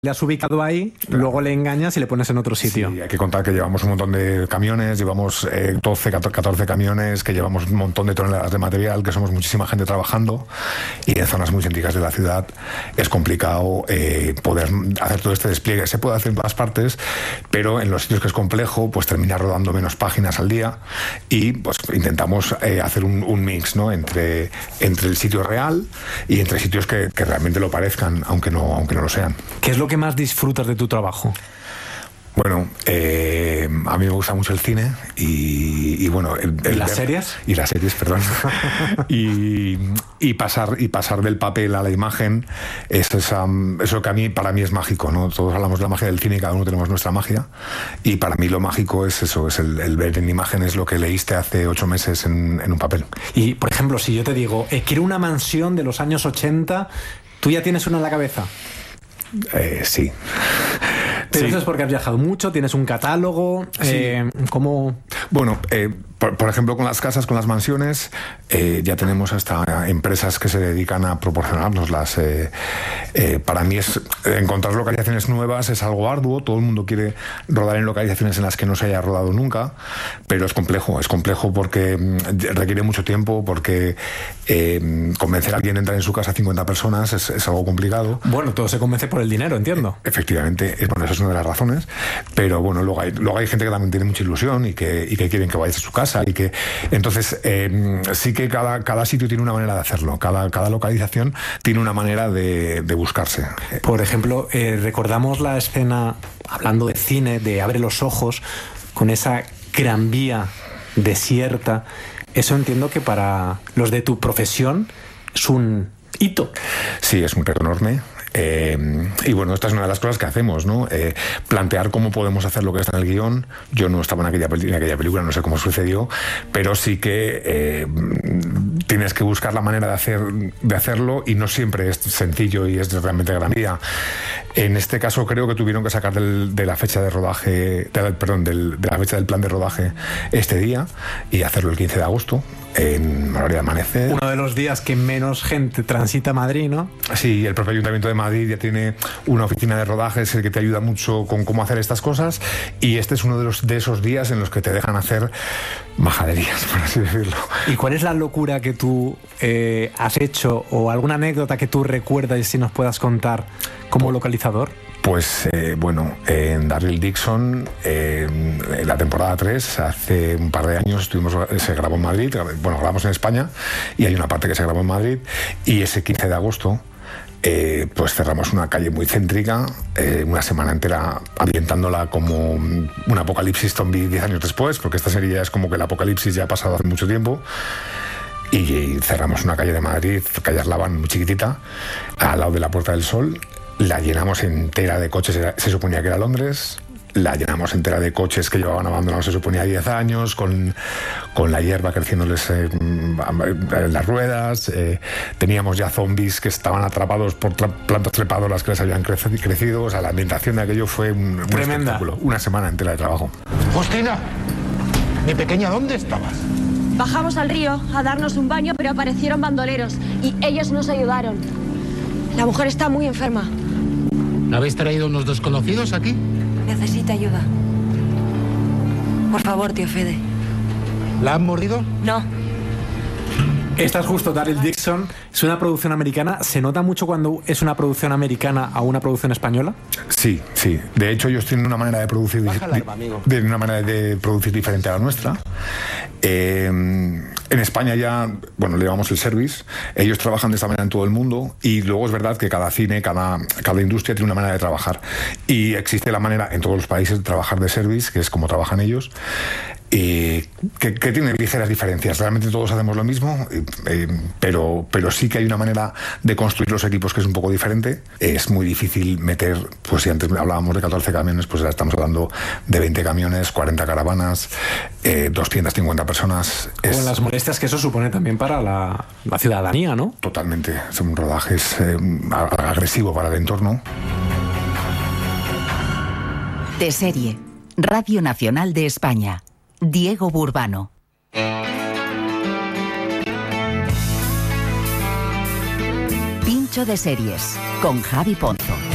le has ubicado ahí, luego le engañas y le pones en otro sitio. Sí, hay que contar que llevamos un montón de camiones, llevamos 14 camiones, que llevamos un montón de toneladas de material, que somos muchísima gente trabajando, y en zonas muy céntricas de la ciudad es complicado poder hacer todo este despliegue. Se puede hacer en todas partes, pero en los sitios que es complejo, pues termina rodando menos páginas al día, y pues intentamos hacer un mix, ¿no? entre el sitio real y entre sitios que realmente lo parezcan, aunque no lo sean. ¿Qué es lo que más disfrutas de tu trabajo? Bueno, a mí me gusta mucho el cine y bueno... ¿Y las series? Y las series, perdón. y pasar del papel a la imagen, eso que para mí es mágico, ¿no? Todos hablamos de la magia del cine y cada uno tenemos nuestra magia, y para mí lo mágico es eso, es el ver en imágenes lo que leíste hace 8 meses en un papel. Y, por ejemplo, si yo te digo, quiero una mansión de los años 80, ¿tú ya tienes una en la cabeza? Sí. Pero eso es porque has viajado mucho, tienes un catálogo. Sí. ¿Cómo? Bueno, por ejemplo, con las casas, con las mansiones, ya tenemos hasta empresas que se dedican a proporcionárnoslas. Para mí encontrar localizaciones nuevas es algo arduo. Todo el mundo quiere rodar en localizaciones en las que no se haya rodado nunca, pero es complejo porque requiere mucho tiempo, porque convencer a alguien de entrar en su casa a 50 personas es algo complicado. Bueno, todo se convence por el dinero, entiendo. Efectivamente, bueno, esa es una de las razones, pero bueno, luego hay gente que también tiene mucha ilusión y que quieren que vayas a su casa, y que entonces sí que cada sitio tiene una manera de hacerlo, cada localización tiene una manera de buscarse. Por ejemplo, recordamos la escena, hablando de cine, de Abre los ojos, con esa Gran Vía desierta. Eso entiendo que para los de tu profesión es un hito. Sí, es un reto enorme. Y bueno, esta es una de las cosas que hacemos, ¿no? Plantear cómo podemos hacer lo que está en el guión. Yo no estaba en aquella película, no sé cómo sucedió, pero sí que tienes que buscar la manera de hacerlo, y no siempre es sencillo y es realmente Gran Vía. En este caso creo que tuvieron que sacar de la fecha de rodaje, de la fecha del plan de rodaje este día, y hacerlo el 15 de agosto en horario de amanecer. Uno de los días que menos gente transita Madrid, ¿no? Sí, el propio Ayuntamiento de Madrid ya tiene una oficina de rodaje, es el que te ayuda mucho con cómo hacer estas cosas, y este es uno de esos días en los que te dejan hacer majaderías, por así decirlo. ¿Y cuál es la locura que tú has hecho, o alguna anécdota que tú recuerdas y si nos puedas contar como localizador? Pues bueno, en Daryl Dixon, en la temporada 3, hace un par de años se grabó en Madrid. Bueno, grabamos en España y hay una parte que se grabó en Madrid, y ese 15 de agosto pues cerramos una calle muy céntrica, una semana entera ambientándola como un apocalipsis zombie 10 años después, porque esta serie ya es como que el apocalipsis ya ha pasado hace mucho tiempo. Y cerramos una calle de Madrid, calle Arlabán, muy chiquitita, al lado de la Puerta del Sol. La llenamos entera de coches, se suponía que era Londres. La llenamos entera de coches que llevaban abandonados, se suponía, 10 años, con la hierba creciéndoles en las ruedas. Teníamos ya zombies que estaban atrapados por plantas trepadoras que les habían crecido. O sea, la ambientación de aquello fue un espectáculo. Una semana entera de trabajo. Justina, mi pequeña, ¿dónde estabas? Bajamos al río a darnos un baño, pero aparecieron bandoleros y ellos nos ayudaron. La mujer está muy enferma. ¿No habéis traído unos desconocidos aquí? Necesita ayuda. Por favor, tío Fede. ¿La han mordido? No. Esta es justo Daryl Dixon. Es una producción americana. ¿Se nota mucho cuando es una producción americana a una producción española? Sí. De hecho, ellos tienen una manera de producir diferente a la nuestra. En España ya, bueno, le llamamos el service. Ellos trabajan de esta manera en todo el mundo, y luego es verdad que cada cine, cada industria tiene una manera de trabajar, y existe la manera en todos los países de trabajar de service, que es como trabajan ellos, que tiene ligeras diferencias. Realmente todos hacemos lo mismo, pero sí que hay una manera de construir los equipos que es un poco diferente. Es muy difícil meter, pues si antes hablábamos de 14 camiones, pues ahora estamos hablando de 20 camiones, 40 caravanas, 250 personas. Con las molestias que eso supone también para la ciudadanía, ¿no? Totalmente. Es un rodaje agresivo para el entorno. De serie, Radio Nacional de España. Diego Burbano. Pincho de series con Javi Ponzo.